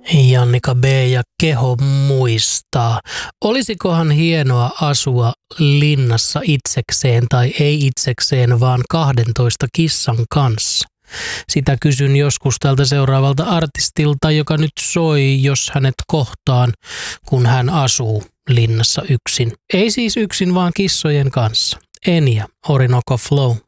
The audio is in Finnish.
Jannika B. ja Keho muistaa. Olisikohan hienoa asua linnassa itsekseen tai ei itsekseen, vaan 12 kissan kanssa? Sitä kysyn joskus tältä seuraavalta artistilta, joka nyt soi, jos hänet kohtaan, kun hän asuu linnassa yksin. Ei siis yksin, vaan kissojen kanssa. Enya, Orinoco Flow.